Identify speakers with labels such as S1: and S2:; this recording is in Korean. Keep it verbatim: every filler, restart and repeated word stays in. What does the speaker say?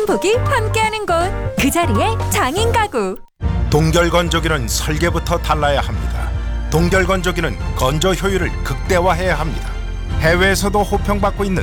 S1: 행복이 함께하는 곳, 그 자리에 장인 가구.
S2: 동결건조기는 설계부터 달라야 합니다. 동결건조기는 건조 효율을 극대화해야 합니다. 해외에서도 호평받고 있는